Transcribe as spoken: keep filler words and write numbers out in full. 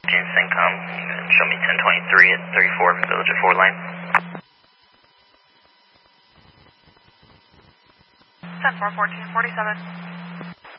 James CENTCOM, show me ten twenty-three at thirty-four, Village at four Lane. ten four, fourteen forty-seven.